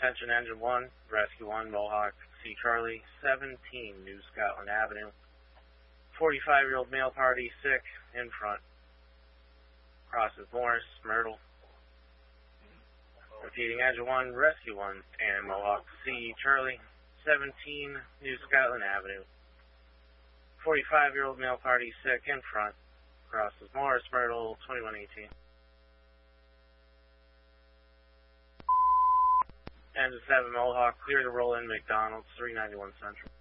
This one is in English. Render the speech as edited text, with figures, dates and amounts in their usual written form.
Attention Engine 1, Rescue 1, Mohawk C. Charlie, 17 New Scotland Avenue. 45-year-old male party, sick, in front. Crosses Morris, Myrtle. Repeating, Engine 1, Rescue 1, and Mohawk C. Charlie, 17 New Scotland Avenue. 45-year-old male party, sick, in front. Crosses Morris, Myrtle, 2118. Engine 7 Mohawk, clear to roll in McDonald's, 391 Central.